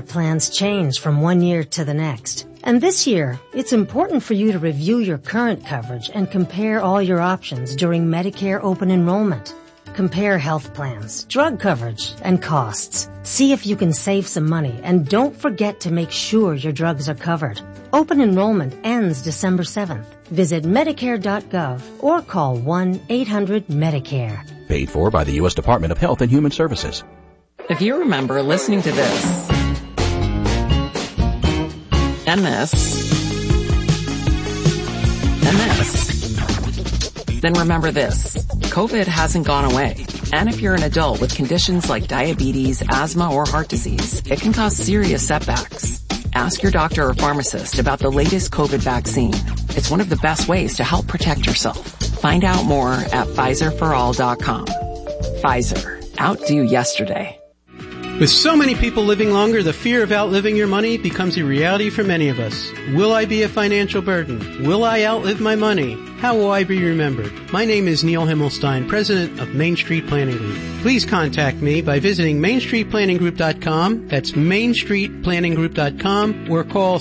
plans change from one year to the next. And this year, it's important for you to review your current coverage and compare all your options during Medicare open enrollment. Compare health plans, drug coverage, and costs. See if you can save some money, and don't forget to make sure your drugs are covered. Open enrollment ends December 7th. Visit Medicare.gov or call 1-800-MEDICARE. Paid for by the U.S. Department of Health and Human Services. If you remember listening to this, and this, and this, then remember this. COVID hasn't gone away. And if you're an adult with conditions like diabetes, asthma, or heart disease, it can cause serious setbacks. Ask your doctor or pharmacist about the latest COVID vaccine. It's one of the best ways to help protect yourself. Find out more at PfizerForAll.com. Pfizer. Outdo yesterday. With so many people living longer, the fear of outliving your money becomes a reality for many of us. Will I be a financial burden? Will I outlive my money? How will I be remembered? My name is Neil Himmelstein, president of Main Street Planning Group. Please contact me by visiting MainStreetPlanningGroup.com. That's MainStreetPlanningGroup.com, or call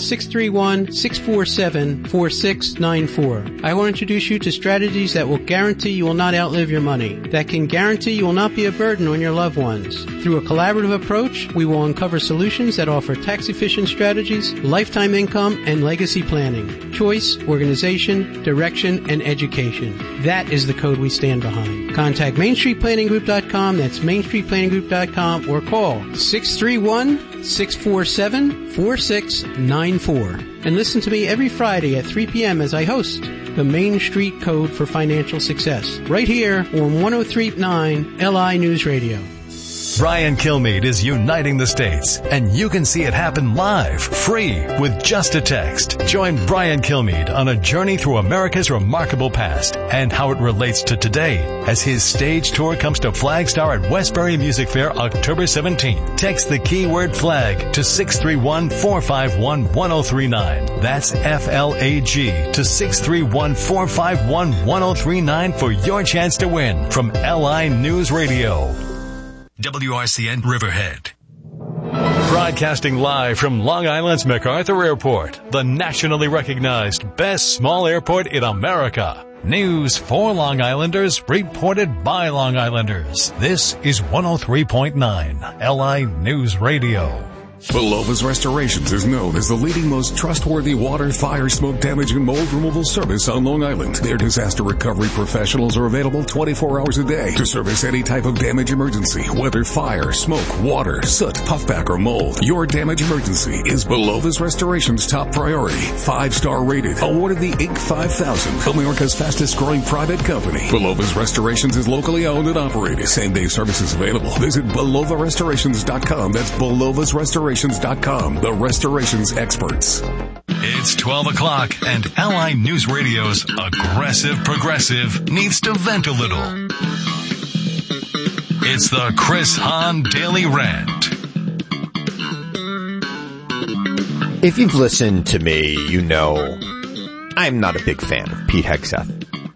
631-647-4694. I will introduce you to strategies that will guarantee you will not outlive your money, that can guarantee you will not be a burden on your loved ones. Through a collaborative approach, we will uncover solutions that offer tax-efficient strategies, lifetime income, and legacy planning, choice, organization, direction, and education. That is the code we stand behind. Contact MainStreetPlanningGroup.com. That's MainStreetPlanningGroup.com, or call 631-647-4694. And listen to me every Friday at 3 p.m. as I host the Main Street Code for Financial Success, right here on 103.9 LI News Radio. Brian Kilmeade is uniting the states, and you can see it happen live, free, with just a text. Join Brian Kilmeade on a journey through America's remarkable past and how it relates to today as his stage tour comes to Flagstar at Westbury Music Fair October 17th. Text the keyword FLAG to 631-451-1039. That's FLAG to 631-451-1039 for your chance to win from LI News Radio. WRCN Riverhead. Broadcasting live from Long Island's MacArthur Airport, the nationally recognized best small airport in America. News for Long Islanders, reported by Long Islanders. This is 103.9 LI News Radio. Belova's Restorations is known as the leading, most trustworthy water, fire, smoke damage, and mold removal service on Long Island. Their disaster recovery professionals are available 24 hours a day to service any type of damage emergency, whether fire, smoke, water, soot, puffback, or mold. Your damage emergency is Belova's Restorations' top priority. 5-star rated, awarded the Inc. 5000, America's fastest growing private company. Belova's Restorations is locally owned and operated. Same-day services available. Visit BelovaRestorations.com. That's Belova's Restorations.com, the restorations experts. It's 12 o'clock and LI News Radio's aggressive progressive needs to vent a little. It's the Chris Hahn Daily Rant. If you've listened to me, you know I'm not a big fan of Pete Hegseth.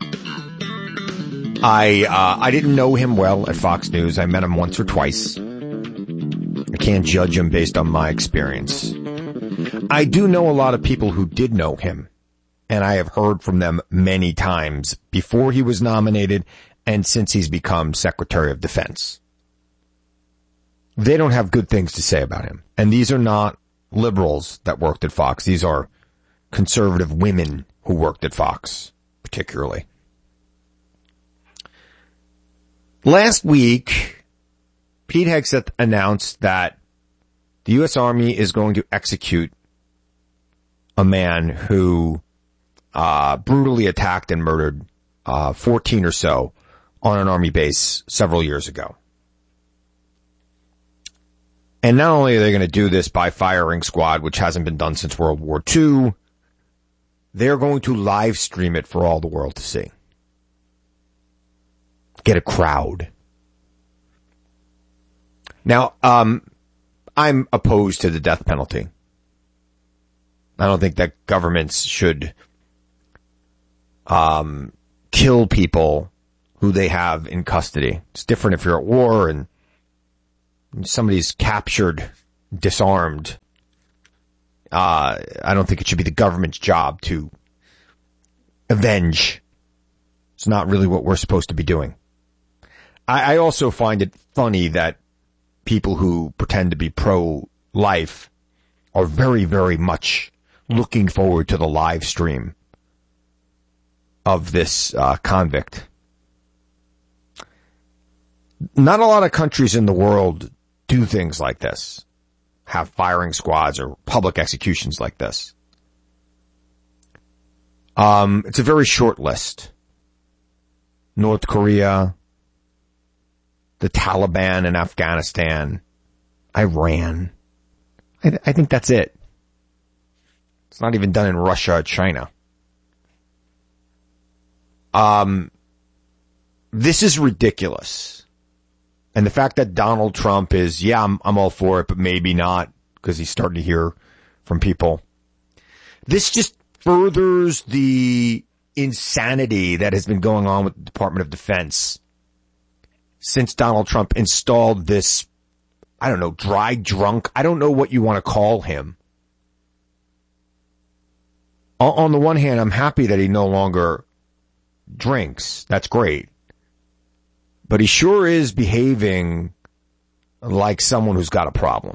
I didn't know him well at Fox News. I met him once or twice. I can't judge him based on my experience. I do know a lot of people who did know him, and I have heard from them many times before he was nominated and since he's become Secretary of Defense. They don't have good things to say about him. And these are not liberals that worked at Fox. These are conservative women who worked at Fox, particularly. Last week, Pete Hegseth announced that the U.S. Army is going to execute a man who brutally attacked and murdered 14 or so on an Army base several years ago. And not only are they going to do this by firing squad, which hasn't been done since World War II, they're going to live stream it for all the world to see. Get a crowd. Now, I'm opposed to the death penalty. I don't think that governments should kill people who they have in custody. It's different if you're at war and somebody's captured disarmed. I don't think it should be the government's job to avenge. It's not really what we're supposed to be doing. I also find it funny that people who pretend to be pro-life are very, very much looking forward to the live stream of this convict. Not a lot of countries in the world do things like this, have firing squads or public executions like this. It's a very short list. North Korea, the Taliban in Afghanistan, Iran. I think that's it. It's not even done in Russia or China. This is ridiculous. And the fact that Donald Trump is, I'm all for it, but maybe not, because he's starting to hear from people. This just furthers the insanity that has been going on with the Department of Defense since Donald Trump installed this, I don't know, dry drunk, I don't know what you want to call him. On the one hand, I'm happy that he no longer drinks. That's great. But he sure is behaving like someone who's got a problem.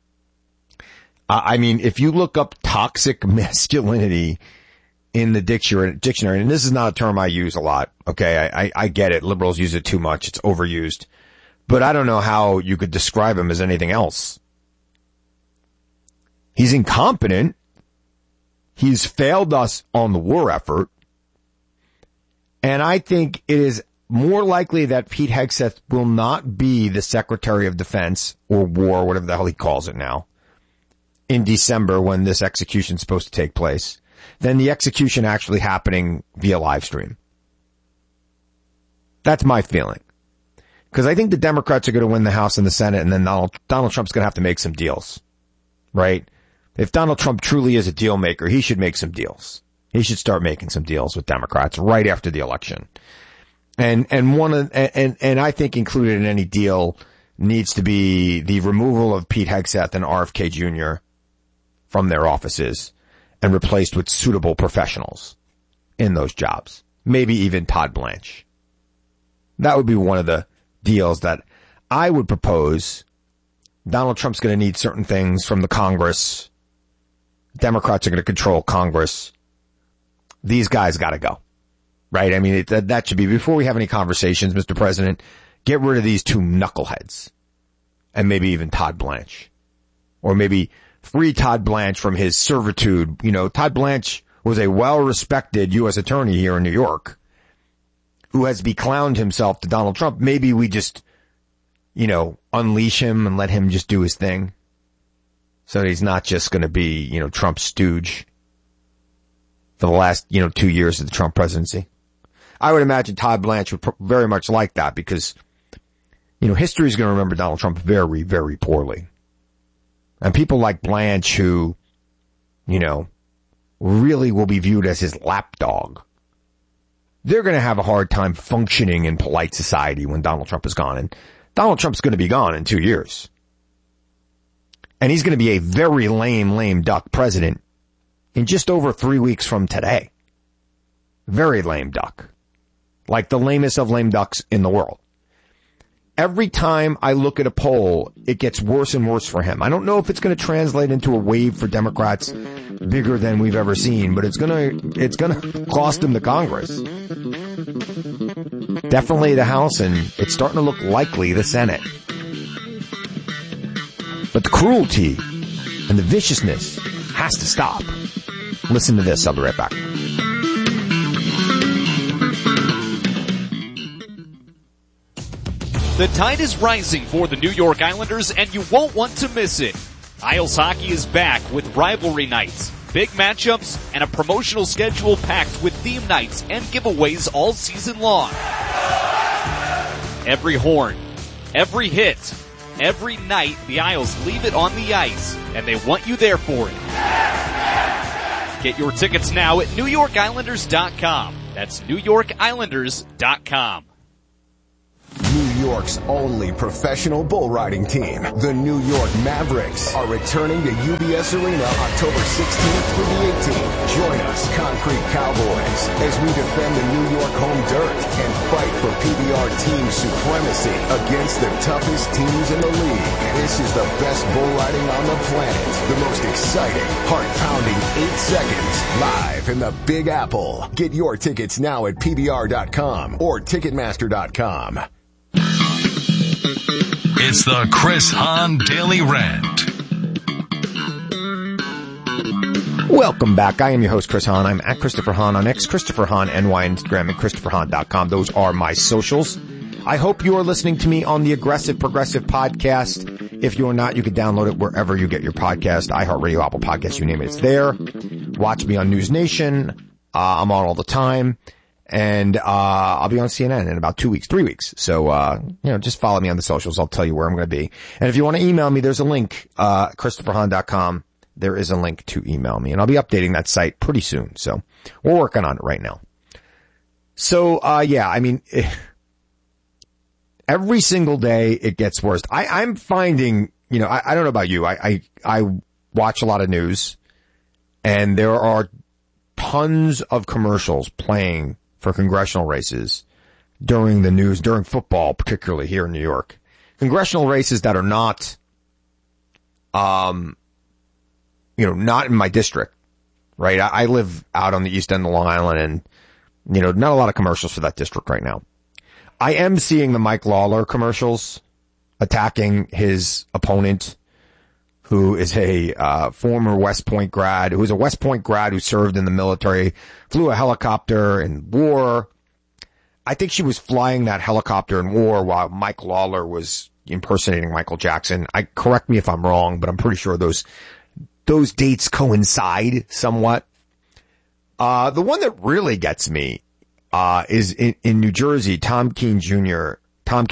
I mean, if you look up toxic masculinity in the dictionary, and this is not a term I use a lot, okay? I get it. Liberals use it too much. It's overused. But I don't know how you could describe him as anything else. He's incompetent. He's failed us on the war effort. And I think it is more likely that Pete Hegseth will not be the Secretary of Defense or War, whatever the hell he calls it now, in December when this execution is supposed to take place, than the execution actually happening via live stream. That's my feeling. Because I think the Democrats are going to win the House and the Senate, and then Donald Trump's going to have to make some deals. Right? If Donald Trump truly is a deal maker, he should make some deals. He should start making some deals with Democrats right after the election. And I think included in any deal needs to be the removal of Pete Hegseth and RFK Jr. from their offices and replaced with suitable professionals in those jobs. Maybe even Todd Blanche. That would be one of the deals that I would propose. Donald Trump's going to need certain things from the Congress. Democrats are going to control Congress. These guys got to go. Right? I mean, that should be, before we have any conversations, Mr. President, get rid of these two knuckleheads. And maybe even Todd Blanche. Or maybe free Todd Blanche from his servitude. You know, Todd Blanche was a well-respected U.S. attorney here in New York who has beclowned himself to Donald Trump. Maybe we just, unleash him and let him just do his thing. So that he's not just going to be, Trump's stooge for the last, 2 years of the Trump presidency. I would imagine Todd Blanche would very much like that because, history is going to remember Donald Trump very, very poorly. And people like Blanche who, really will be viewed as his lapdog, they're going to have a hard time functioning in polite society when Donald Trump is gone. And Donald Trump's going to be gone in 2 years. And he's going to be a very lame duck president in just over 3 weeks from today. Very lame duck. Like the lamest of lame ducks in the world. Every time I look at a poll, it gets worse and worse for him. I don't know if it's going to translate into a wave for Democrats bigger than we've ever seen, but it's going to cost him the Congress. Definitely the House, and it's starting to look likely the Senate. But the cruelty and the viciousness has to stop. Listen to this. I'll be right back. The tide is rising for the New York Islanders, and you won't want to miss it. Isles Hockey is back with rivalry nights, big matchups, and a promotional schedule packed with theme nights and giveaways all season long. Every horn, every hit, every night the Isles leave it on the ice, and they want you there for it. Get your tickets now at NewYorkIslanders.com. That's NewYorkIslanders.com. New York's only professional bull riding team. The New York Mavericks are returning to UBS Arena October 16th through the 18th. Join us, Concrete Cowboys, as we defend the New York home dirt and fight for PBR team supremacy against the toughest teams in the league. This is the best bull riding on the planet. The most exciting, heart-pounding 8 seconds live in the Big Apple. Get your tickets now at PBR.com or Ticketmaster.com. It's the Chris Hahn Daily Rant. Welcome back. I am your host, Chris Hahn. I'm at Christopher Hahn on X, Christopher Hahn, NY, Instagram, and ChristopherHahn.com. Those are my socials. I hope you are listening to me on the Aggressive Progressive podcast. If you're not, you can download it wherever you get your podcast. iHeartRadio, Apple Podcasts, you name it, it's there. Watch me on News Nation. I'm on all the time. And I'll be on CNN in about 3 weeks. So, just follow me on the socials. I'll tell you where I'm going to be. And if you want to email me, there's a link, ChristopherHahn.com. There is a link to email me. And I'll be updating that site pretty soon. So, we're working on it right now. So, every single day it gets worse. I'm finding, I don't know about you. I watch a lot of news and there are tons of commercials playing for congressional races during the news, during football, particularly here in New York. Congressional races that are not, not in my district, right? I live out on the east end of Long Island and, not a lot of commercials for that district right now. I am seeing the Mike Lawler commercials attacking his opponent, who is a former West Point grad, who served in the military, flew a helicopter in war. I think she was flying that helicopter in war while Mike Lawler was impersonating Michael Jackson. Correct me if I'm wrong, but I'm pretty sure those dates coincide somewhat. The one that really gets me is in New Jersey. Tom Kean Jr. took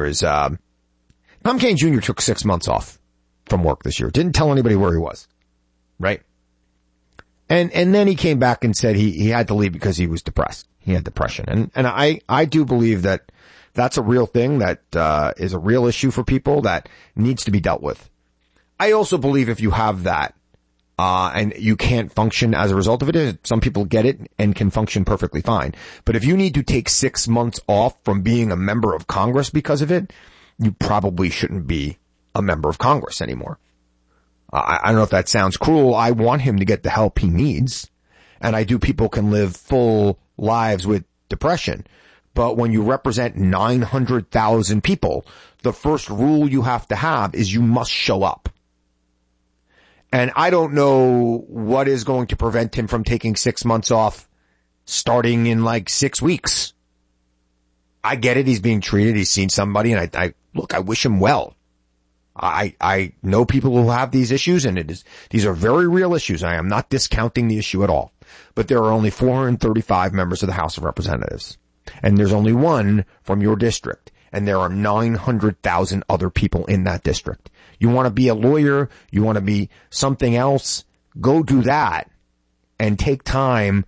6 months off from work this year. Didn't tell anybody where he was. Right? And then he came back and said he had to leave because he was depressed. He had depression. And I do believe that that's a real thing, that is a real issue for people that needs to be dealt with. I also believe if you have that, and you can't function as a result of it, some people get it and can function perfectly fine. But if you need to take 6 months off from being a member of Congress because of it, you probably shouldn't be a member of Congress anymore. I don't know if that sounds cruel. I want him to get the help he needs. And I do. People can live full lives with depression. But when you represent 900,000 people, the first rule you have to have is you must show up. And I don't know what is going to prevent him from taking 6 months off starting in 6 weeks. I get it. He's being treated. He's seen somebody, and I wish him well. I know people who have these issues, and these are very real issues. I am not discounting the issue at all. But there are only 435 members of the House of Representatives. And there's only one from your district. And there are 900,000 other people in that district. You want to be a lawyer, you want to be something else, go do that and take time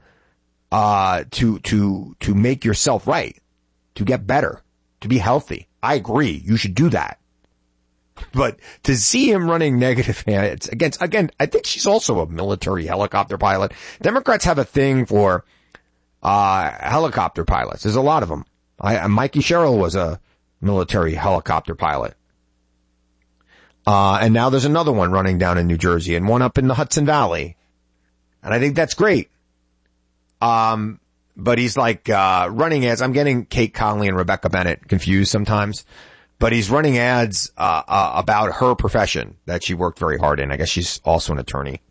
to make yourself right, to get better, to be healthy. I agree, you should do that. But to see him running negative ads again, I think she's also a military helicopter pilot. Democrats have a thing for helicopter pilots. There's a lot of them. Mikey Sherrill was a military helicopter pilot. And now there's another one running down in New Jersey and one up in the Hudson Valley. And I think that's great. But he's running ads. I'm getting Kate Conley and Rebecca Bennett confused sometimes, but he's running ads, about her profession that she worked very hard in. I guess she's also an attorney.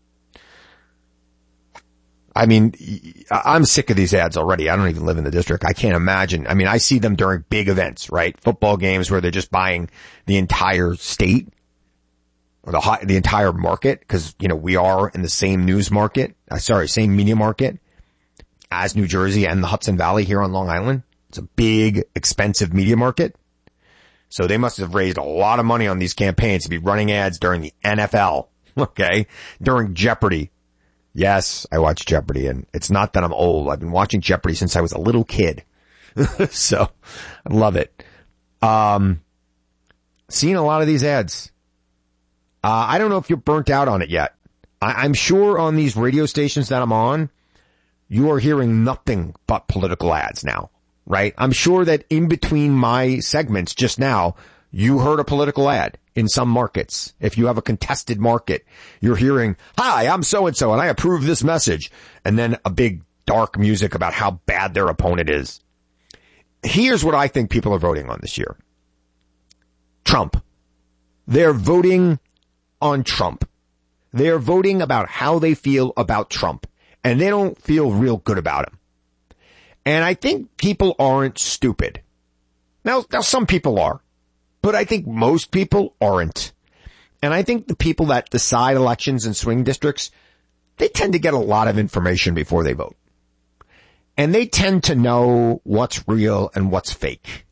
I mean, I'm sick of these ads already. I don't even live in the district. I can't imagine. I mean, I see them during big events, right? Football games where they're just buying the entire state or the entire market, because, we are in the same same media market as New Jersey and the Hudson Valley here on Long Island. It's a big, expensive media market. So they must have raised a lot of money on these campaigns to be running ads during the NFL, okay? During Jeopardy. Yes, I watch Jeopardy, and it's not that I'm old. I've been watching Jeopardy since I was a little kid. So, I love it. Seeing a lot of these ads. I don't know if you're burnt out on it yet. I'm sure on these radio stations that I'm on, you are hearing nothing but political ads now, right? I'm sure that in between my segments just now, you heard a political ad in some markets. If you have a contested market, you're hearing, "Hi, I'm so-and-so and I approve this message." And then a big dark music about how bad their opponent is. Here's what I think people are voting on this year. Trump. They're voting on Trump. They're voting about how they feel about Trump. And they don't feel real good about him. And I think people aren't stupid. Now some people are. But I think most people aren't. And I think the people that decide elections in swing districts, they tend to get a lot of information before they vote. And they tend to know what's real and what's fake.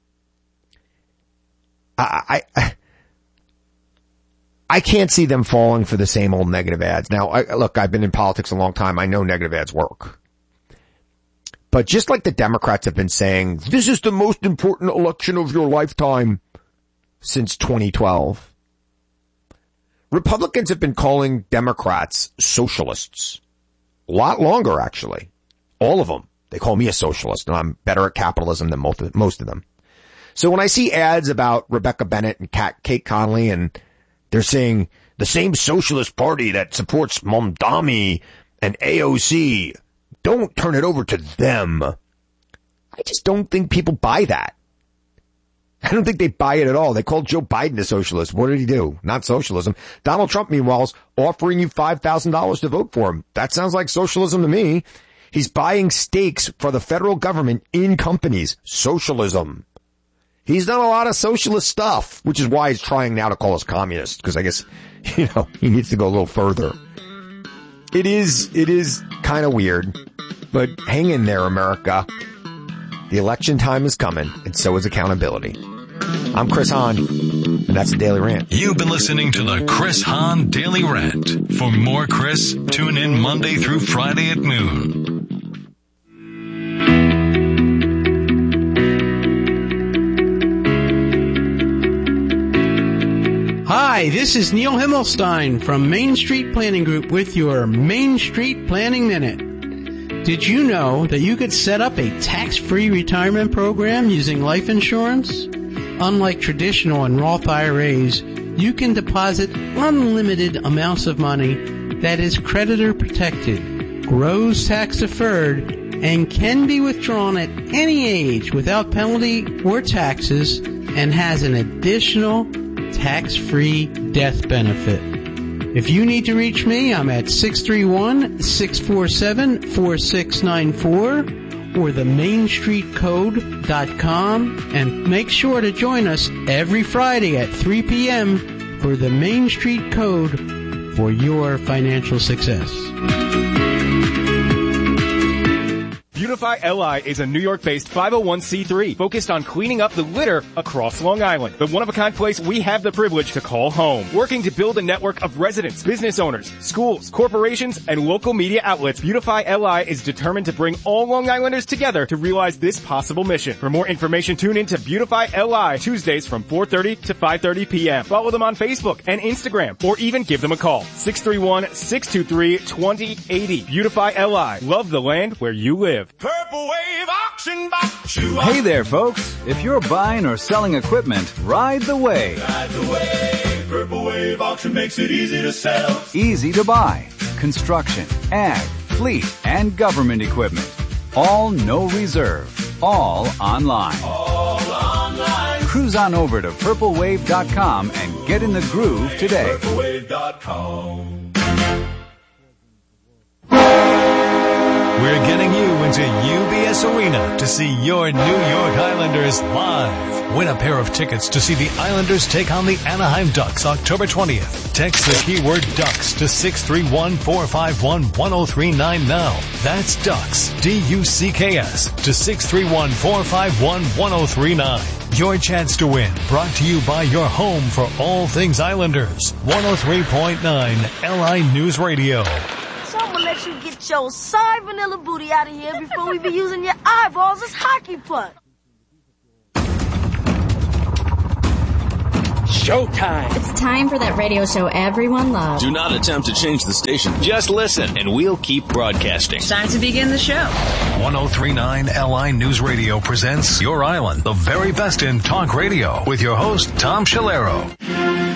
I can't see them falling for the same old negative ads. Now, look, I've been in politics a long time. I know negative ads work. But just like the Democrats have been saying, this is the most important election of your lifetime since 2012. Republicans have been calling Democrats socialists. A lot longer, actually. All of them. They call me a socialist, and I'm better at capitalism than most of them. So when I see ads about Rebecca Bennett and Kate Connolly, and they're saying the same socialist party that supports Mamdani and AOC, don't turn it over to them. I just don't think people buy that. I don't think they buy it at all. They called Joe Biden a socialist. What did he do? Not socialism. Donald Trump, meanwhile, is offering you $5,000 to vote for him. That sounds like socialism to me. He's buying stakes for the federal government in companies. Socialism. He's done a lot of socialist stuff, which is why he's trying now to call us communists, because I guess, he needs to go a little further. It is kind of weird, but hang in there, America. The election time is coming, and so is accountability. I'm Chris Hahn, and that's the Daily Rant. You've been listening to the Chris Hahn Daily Rant. For more Chris, tune in Monday through Friday at noon. Hi, this is Neil Himmelstein from Main Street Planning Group with your Main Street Planning Minute. Did you know that you could set up a tax-free retirement program using life insurance? Unlike traditional and Roth IRAs, you can deposit unlimited amounts of money that is creditor protected, grows tax deferred, and can be withdrawn at any age without penalty or taxes, and has an additional tax-free death benefit. If you need to reach me, I'm at 631-647-4694 or themainstreetcode.com, and make sure to join us every Friday at 3 p.m. for the Main Street Code for your financial success. Beautify LI is a New York-based 501c3 focused on cleaning up the litter across Long Island. The one-of-a-kind place we have the privilege to call home. Working to build a network of residents, business owners, schools, corporations, and local media outlets, Beautify LI is determined to bring all Long Islanders together to realize this possible mission. For more information, tune in to Beautify LI Tuesdays from 4:30 to 5:30 p.m. Follow them on Facebook and Instagram, or even give them a call. 631-623-2080. Beautify LI. Love the land where you live. Purple Wave Auction Box. Hey there, folks. If you're buying or selling equipment, ride the wave. Ride the wave. Purple Wave Auction makes it easy to sell. Easy to buy. Construction, ag, fleet, and government equipment. All no reserve. All online. All online. Cruise on over to purplewave.com and get in the groove today. Purplewave.com. We're getting you into UBS Arena to see your New York Islanders live. Win a pair of tickets to see the Islanders take on the Anaheim Ducks October 20th. Text the keyword Ducks to 631-451-1039 now. That's Ducks, D-U-C-K-S, to 631-451-1039. Your chance to win, brought to you by your home for all things Islanders. 103.9 LI News Radio. Someone let you get your side vanilla booty out of here before we be using your eyeballs as hockey puck. showtime. It's time for that radio show everyone loves. Do not attempt to change the station. Just listen, and we'll keep broadcasting. It's time to begin the show. 103.9 LI News Radio presents Your Island, the very best in talk radio, with your host, Tom Shalero.